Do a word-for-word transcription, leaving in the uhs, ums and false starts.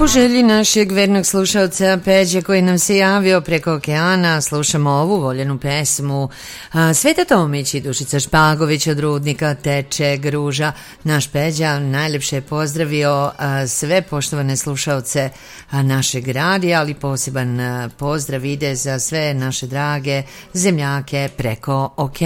po želji našeg vernog slušalca Peđe koji nam se javio preko okeana, slušamo ovu voljenu pesmu a, Sveta Tomić i Dušica Špagović od Rudnika Teče Gruža. Naš Peđa najlepše je pozdravio a, sve poštovane slušalce a, našeg radija, ali poseban a, pozdrav ide za sve naše drage zemljake preko okeana.